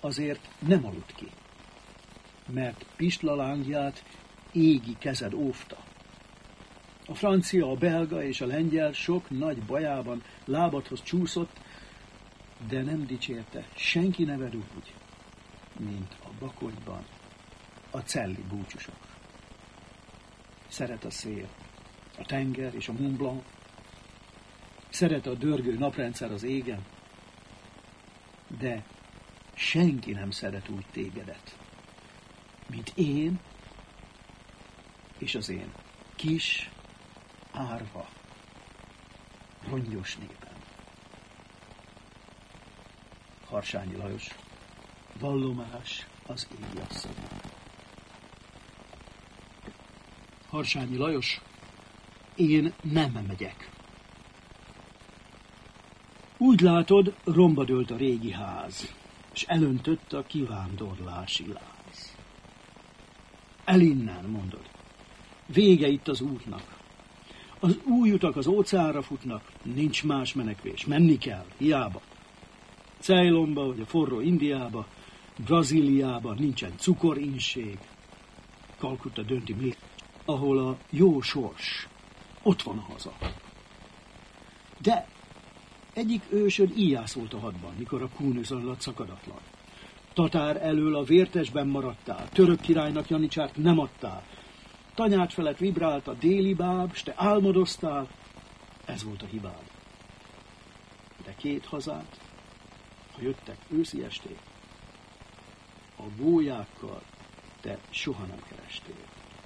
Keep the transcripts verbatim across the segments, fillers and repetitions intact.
azért nem aludt ki, mert pistlalángját égi kezed óvta. A francia, a belga és a lengyel sok nagy bajában lábadhoz csúszott, de nem dicsérte senki neved úgy, mint a Bakonyban a celli búcsúsok. Szeret a szél, a tenger és a Mont Blanc, szeret a dörgő naprendszer az égen, de senki nem szeret úgy tégedet, mint én és az én kis, árva, rongyos népem. Harsányi Lajos, vallomás az égi asszonynak. Harsányi Lajos, én nem megyek. Úgy látod, romba dőlt a régi ház, és elöntött a kivándorlási láz. El innen, mondod. Vége itt az útnak. Az új utak az óceánra futnak, nincs más menekvés, menni kell, hiába. Ceylonba vagy a forró Indiába, Brazíliába nincsen cukorinség. Kalkutta dönti mi, ahol a jó sors, ott van a haza. De egyik ősöd íjász volt a hadban, mikor a kúnőzanlat szakadatlan. Tatár elől a vértesben maradtál, török királynak janicsárt nem adtál. Tanyád felett vibrált a déli báb, s te álmodoztál, ez volt a hibád. De két hazát, ha jöttek őszi esték, a gólyákkal te soha nem kerestél.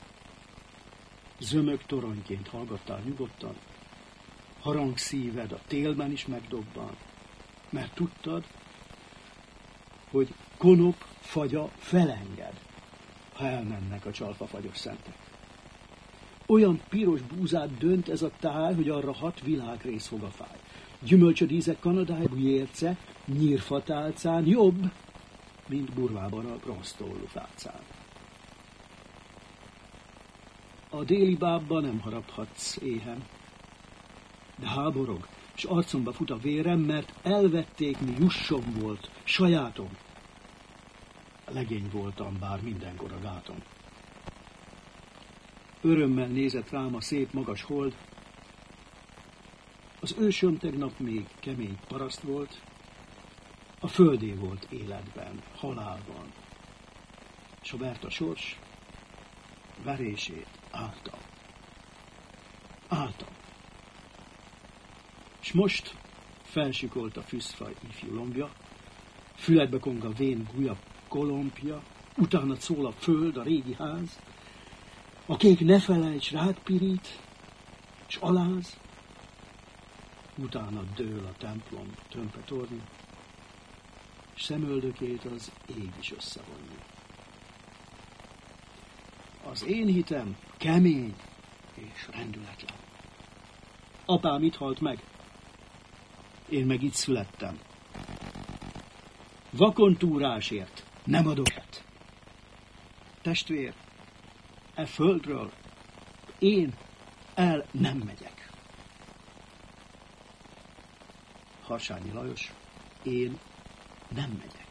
Zömök toronyként hallgattál nyugodtan, harang szíved a télben is megdobban, mert tudtad, hogy konop fagya felenged, ha elmennek a csalfafagyos szentek. Olyan piros búzát dönt ez a táj, hogy arra hat világrész fog a fáj. Gyümölcsöd íze Kanadája, érce, nyírfatálcán jobb, mint burvában a bronztollú fácán. A déli bábba nem haraphatsz éhen, de háborog, és arcomba fut a vérem, mert elvették, mi jussom volt, sajátom. Legény voltam, bár mindenkor a gátom. Örömmel nézett rám a szép magas hold. Az ősöm tegnap még kemény paraszt volt, a földé volt életben, halálban, és ha vert a sors, verését álltam. Álltam. És most felsikolt a fűszfaj ifjú lombja, füledbe kong a vén gulyab kolompja, utána szól a föld, a régi ház, a kék ne felejts rád pirít, s aláz, utána dől a templom tömpe tornya, s szemöldökét az ég is összevonja. Az én hitem kemény és rendületlen. Apám itt halt meg, én meg itt születtem. Vakon túrásért nem adok et. Testvér, e földről én el nem megyek. Harsányi Lajos, én nem megyek.